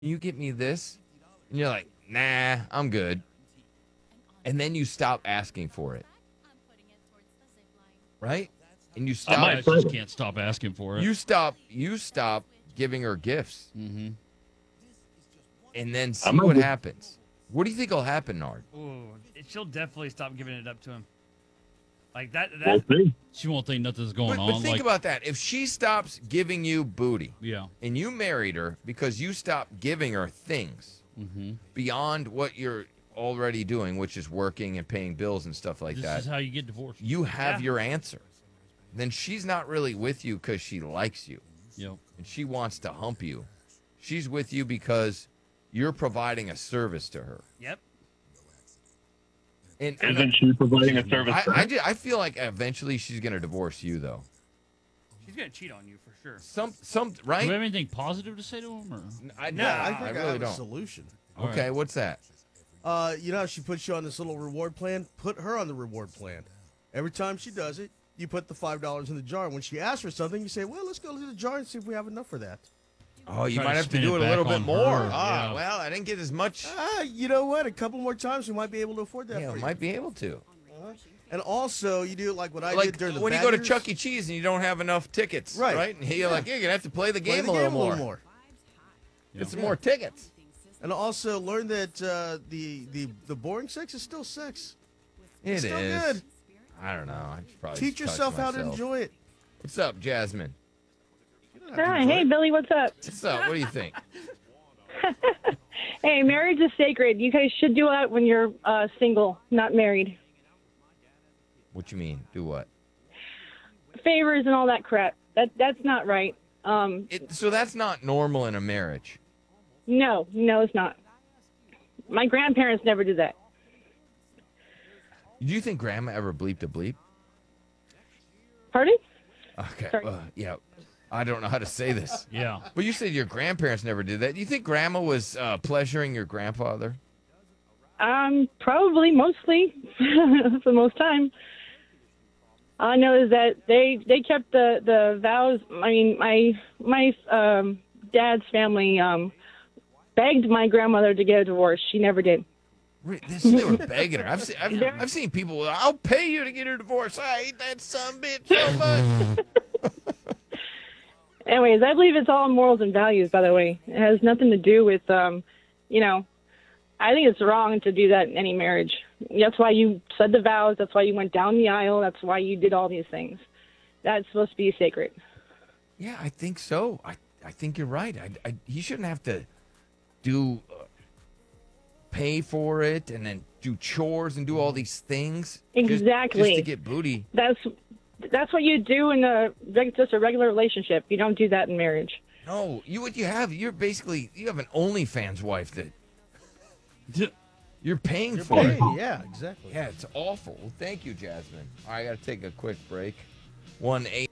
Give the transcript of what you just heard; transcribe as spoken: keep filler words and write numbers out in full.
you get me this? And you're like, nah, I'm good. And then you stop asking for it. Right? And you I stop. might just can't stop asking for it. You stop. You stop giving her gifts. Mm-hmm. And then see what happens. What do you think will happen, Nard? Ooh, she'll definitely stop giving it up to him. Like that. That. She won't think nothing's going But, on. but think like, about that. If she stops giving you booty, yeah, and you married her because you stopped giving her things mm-hmm. beyond what you're already doing, which is working and paying bills and stuff like this that. is how you get divorced. You have Yeah. your answer. Then she's not really with you because she likes you. Yep. And she wants to hump you. She's with you because you're providing a service to her. Yep. And, and Isn't she providing a service? I, for I, her? ju- I feel like eventually she's going to divorce you, though. She's gonna cheat on you for sure. Some, some, Do we have right? anything positive to say to him? Or? I, No, no, I I, I think I, really have a don't. solution. All Okay, right. what's that? Uh, you know how she puts you on this little reward plan? Put her on the reward plan. Every time she does it, you put the five dollars in the jar. When she asks for something, you say, well, let's go to the jar and see if we have enough for that. Oh, you Try to might have to spin do it it a little back bit on more. her, Ah, yeah. well, I didn't get as much. Ah, you know what? A couple more times, we might be able to afford that Yeah, for you. might be able to. And also, you do it like what I Like did during the when you go to Badgers. Chuck E. Cheese and you don't have enough tickets, Right. right? And you're like, you're gonna have to play the Play game, the a, little game a more. little more. Get some more tickets. And also learn that uh, the, the the boring sex is still sex. It It's is. still good. I don't know. I should probably Teach just touch yourself how to myself. enjoy it. What's up, Jasmine? You don't have to Hi, enjoy hey it. Billy, what's up? What's up? What do you think? Hey, marriage is sacred. You guys should do that when you're uh, single, not married. What you mean? Do what? Favors and all that crap. That that's not right. Um, It, so that's not normal in a marriage. no, no, it's not. My grandparents never did that. Do you think Grandma ever bleeped a bleep? Pardon? Okay. Sorry. Uh, yeah. I don't know how to say this. Yeah. But you said your grandparents never did that. Do you think Grandma was uh, pleasuring your grandfather? Um, probably, mostly, for the most time. All I know is that they they kept the, the vows. I mean, my my um, dad's family um, begged my grandmother to get a divorce. She never did. Re- This, they were begging her. I've seen, I've, I've seen people. I'll pay you to get her divorced. I hate that son of a bitch so much. Anyways, I believe it's all morals and values, by the way. It has nothing to do with, um, you know, I think it's wrong to do that in any marriage. That's why you said the vows. That's why you went down the aisle. That's why you did all these things. That's supposed to be sacred. Yeah, I think so. I, I think you're right. I, I, he shouldn't have to do uh, pay for it and then do chores and do all these things just- Exactly. just to get booty. That's that's what you do in a reg- just a regular relationship. You don't do that in marriage. No, you what you have, you're basically you have an OnlyFans wife that you're paying You're for paid. it. Yeah, exactly. Yeah, it's awful. Well, thank you, Jasmine. All right, I got to take a quick break. One eight.